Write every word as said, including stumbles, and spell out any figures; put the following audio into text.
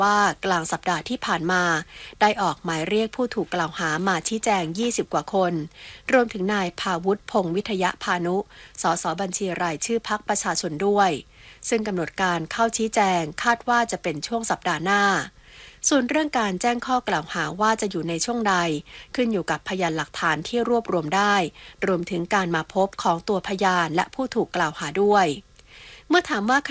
ว่ากลางสัปดาห์ที่ผ่านมาได้ออกหมายเรียกผู้ถูกกล่าวหามาชี้แจงยี่สิบกว่าคนรวมถึงนายภาวุฒิพงษ์วิทยพานุสสบัญชีรายชื่อพรรคประชาชนด้วยซึ่งกำหนดการเข้าชี้แจงคาดว่าจะเป็นช่วงสัปดาห์หน้าส่วนเรื่องการแจ้งข้อกล่าวหาว่าจะอยู่ในช่วงใดขึ้นอยู่กับพยานหลักฐานที่รวบรวมได้รวมถึงการมาพบของตัวพยานและผู้ถูกกล่าวหาด้วยเมื่อถามว่า